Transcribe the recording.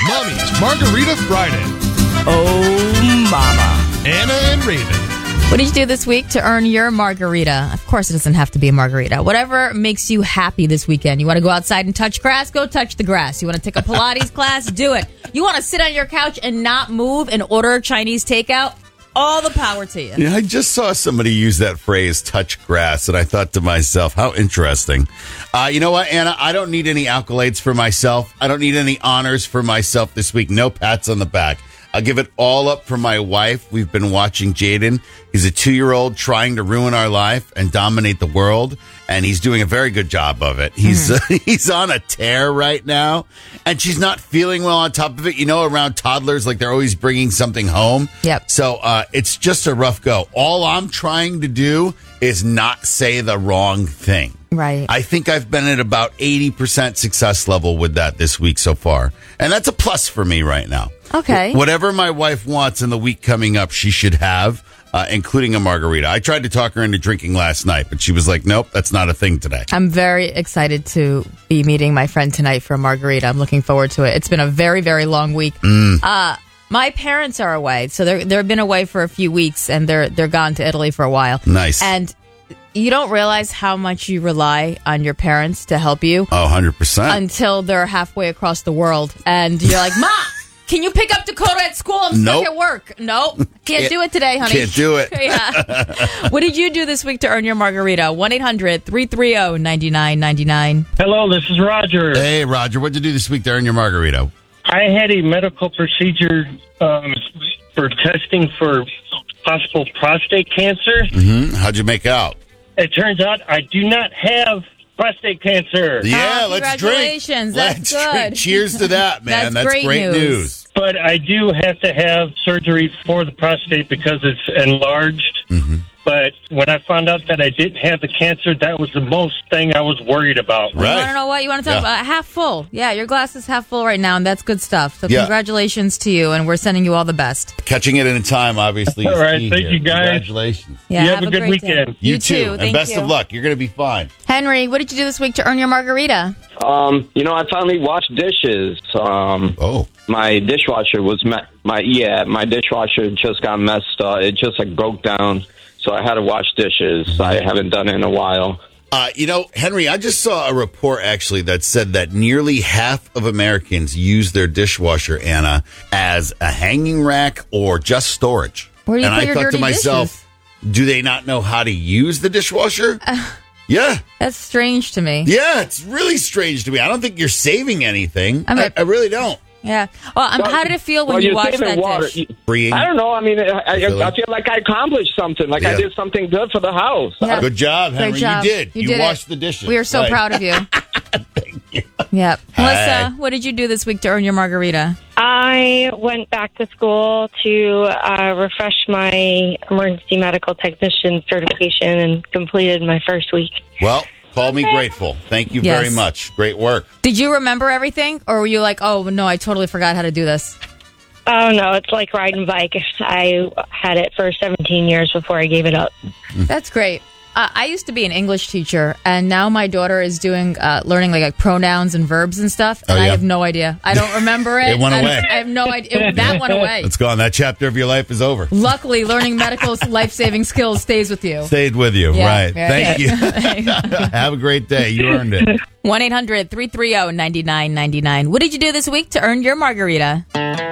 Mommy's Margarita Friday. Oh, mama. Anna and Raven. What did you do this week to earn your margarita? Of course, it doesn't have to be a margarita. Whatever makes you happy this weekend. You want to go outside and touch grass? Go touch the grass. You want to take a Pilates class? Do it. You want to sit on your couch and not move and order Chinese takeout? All the power to you. Yeah, I just saw somebody use that phrase, touch grass, and I thought to myself, how interesting. You know what, Anna? I don't need any accolades for myself. I don't need any honors for myself this week. No pats on the back. I'll give it all up for my wife. We've been watching Jaden. He's a 2-year-old trying to ruin our life and dominate the world, and he's doing a very good job of it. He's on a tear right now, and she's not feeling well on top of it. You know, around toddlers, like they're always bringing something home. Yep. So it's just a rough go. All I'm trying to do is not say the wrong thing. Right. I think I've been at about 80% success level with that this week so far. And that's a plus for me right now. Okay. Whatever my wife wants in the week coming up, she should have, including a margarita. I tried to talk her into drinking last night, but she was like, nope, that's not a thing today. I'm very excited to be meeting my friend tonight for a margarita. I'm looking forward to it. It's been a very, very long week. My parents are away, so they've been away for a few weeks, and they're gone to Italy for a while. Nice. And you don't realize how much you rely on your parents to help you. Oh, 100%. Until they're halfway across the world, and you're like, Ma, can you pick up Dakota at school? I'm stuck at work. Nope. Can't do it today, honey. Can't do it. Yeah. What did you do this week to earn your margarita? 1-800-330-9999. Hello, this is Roger. Hey, Roger, what'd you do this week to earn your margarita? I had a medical procedure for testing for possible prostate cancer. Mm-hmm. How'd you make out? It turns out I do not have prostate cancer. Yeah, Oh, let's drink. congratulations. That's good. Drink. Cheers to that, man. That's great great news. But I do have to have surgery for the prostate because it's enlarged. Mm-hmm. But when I found out that I didn't have the cancer, that was the most thing I was worried about. Right. You want to know what? You want to talk about half full. Yeah, your glass is half full right now, and that's good stuff. So congratulations to you, and we're sending you all the best. Catching it in time, obviously. All is right, key thank here. you, guys. Congratulations. Yeah, You have a good great weekend. day. You too. Thank And best you. of luck. You're going to be fine. Henry, what did you do this week to earn your margarita? I finally washed dishes. My dishwasher was my dishwasher just got messed up. It just broke down, so I had to wash dishes. I haven't done it in a while. Henry, I just saw a report actually that said that nearly half of Americans use their dishwasher, Anna, as a hanging rack or just storage. Where do you and put I your thought dirty to myself, do they not know how to use the dishwasher? Yeah. That's strange to me. Yeah, it's really strange to me. I don't think you're saving anything. I really don't. Yeah. Well, how did it feel when you washed that dish? Freeing. I don't know. I mean, I feel like I accomplished something. Like I did something good for the house. Yeah. Good job, Henry. Great job. You did. You did washed it. the dishes. We are so proud of you. Thank you. Yep. Hi. Melissa, what did you do this week to earn your margarita? I went back to school to refresh my emergency medical technician certification and completed my first week. Well, call me grateful. Thank you very much. Great work. Did you remember everything? Or were you like, oh, no, I totally forgot how to do this? Oh, no, it's like riding a bike. I had it for 17 years before I gave it up. That's great. I used to be an English teacher, and now my daughter is doing learning like pronouns and verbs and stuff, and I have no idea. I don't remember it. It went away. I have no idea. That went away. It's gone. That chapter of your life is over. Luckily, learning medical life-saving skills stays with you. Stayed with you. Yeah, right. yeah, Thank you. Have a great day. You earned it. 1-800-330-9999. What did you do this week to earn your margarita?